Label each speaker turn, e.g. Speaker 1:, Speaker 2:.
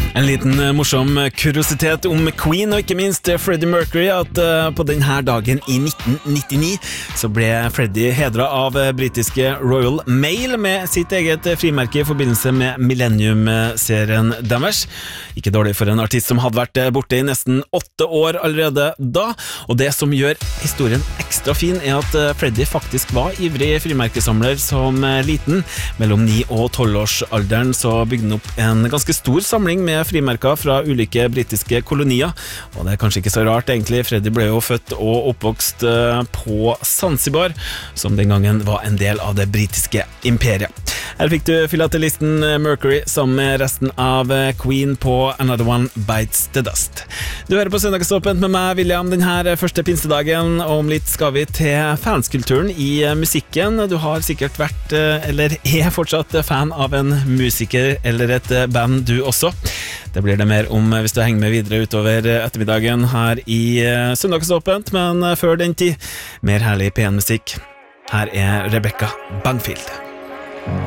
Speaker 1: En liten morsom kuriositet om Queen og ikke minst Freddie Mercury at på denne dagen i 1999 så ble Freddie hedret av britiske Royal Mail med sitt eget frimerke i forbindelse med Millennium-serien deres. Ikke dårlig for en artist som hadde vært borte i nesten 8 år allerede da, og det som gjør historien ekstra fin er at Freddie faktisk var ivrig frimerkesamler som liten. Mellom 9 og 12-årsalderen så bygde han opp en ganske stor samling med frimerker fra ulike britiske kolonier, og det er kanskje ikke så rart egentlig. Freddie ble jo født og oppvokst på Zanzibar, som den gangen var en del av det britiske imperiet. Her fikk du filatelisten Mercury som med resten av Queen på Another One Bites the Dust. Du hører på Søndagsåpent med meg, William, denne første pinsedagen, og om litt skal vi til fanskulturen i musikken. Du har sikkert vært, eller er fortsatt fan av en musiker eller et band du også. Det blir det mer om hvis du henger med videre utover ettermiddagen her i Søndagsåpent, men før den tid, mer herlig pen musikk. Her er Rebecca Bangfield.